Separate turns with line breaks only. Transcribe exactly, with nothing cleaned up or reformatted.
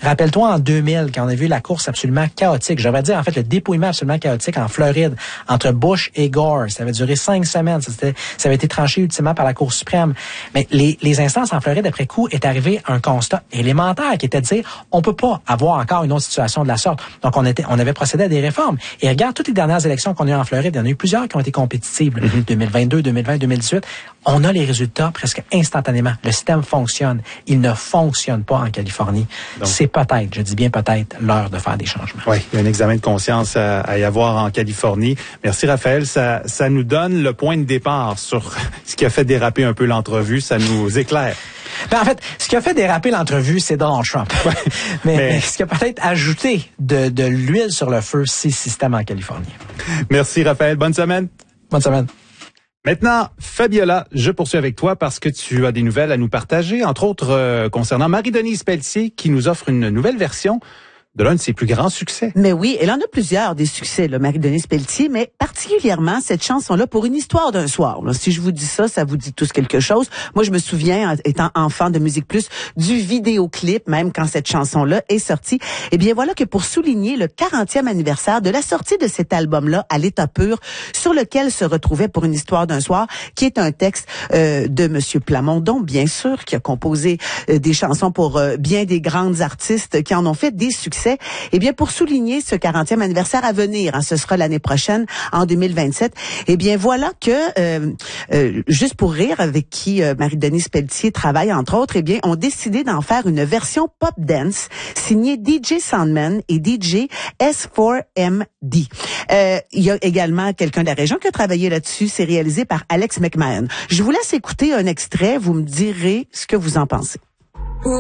Rappelle-toi en deux mille, quand on a vu la course absolument chaotique, je vais dire en fait le dépouillement absolument chaotique en Floride entre Bush et Gore. Ça avait duré cinq semaines. Ça, c'était, ça avait été tranché ultimement par la Cour suprême. Mais les, les instances en Floride, après coup, est arrivé un constat élémentaire qui était de dire on peut pas avoir encore une autre situation de la sorte. Donc, on était, on avait procédé à des réformes. Et regarde toutes les dernières élections qu'on a eues en Floride. Il y en a eu plusieurs qui ont été compétitives. Mm-hmm. deux mille vingt-deux, deux mille vingt, deux mille dix-huit. On a les résultats presque instantanément. Le système fonctionne. Il ne fonctionne pas en Californie. Donc, c'est peut-être, je dis bien peut-être, l'heure de faire des changements.
Oui, il y a un examen de conscience à, à y avoir en Californie. Merci Raphaël. Ça, ça nous donne le point de départ sur ce qui a fait déraper un peu l'entrevue. Ça nous éclaire.
Ben en fait, ce qui a fait déraper l'entrevue, c'est Donald Trump. Ouais. mais, mais... mais ce qui a peut-être ajouté de, de l'huile sur le feu, c'est le système en Californie.
Merci Raphaël. Bonne semaine.
Bonne semaine.
Maintenant, Fabiola, je poursuis avec toi parce que tu as des nouvelles à nous partager, entre autres euh, concernant Marie-Denise Pelletier qui nous offre une nouvelle version de l'un de ses plus grands succès.
Mais oui, elle en a plusieurs des succès, là, Marie-Denise Pelletier, mais particulièrement cette chanson-là pour une histoire d'un soir. Là. Si je vous dis ça, ça vous dit tous quelque chose. Moi, je me souviens, étant enfant de Musique Plus, du vidéoclip, même quand cette chanson-là est sortie. Eh bien, voilà que pour souligner le quarantième anniversaire de la sortie de cet album-là à l'état pur, sur lequel se retrouvait pour une histoire d'un soir, qui est un texte euh, de Monsieur Plamondon, bien sûr, qui a composé euh, des chansons pour euh, bien des grandes artistes qui en ont fait des succès. Eh bien, pour souligner ce quarantième anniversaire à venir, hein, ce sera l'année prochaine, en deux mille vingt-sept, eh bien, voilà que, euh, euh, juste pour rire, avec qui euh, Marie-Denise Pelletier travaille, entre autres, eh bien, ont décidé d'en faire une version pop dance signée D J Soundman et D J S quatre M D. Euh, il y a également quelqu'un de la région qui a travaillé là-dessus. C'est réalisé par Alex McMahon. Je vous laisse écouter un extrait. Vous me direz ce que vous en pensez.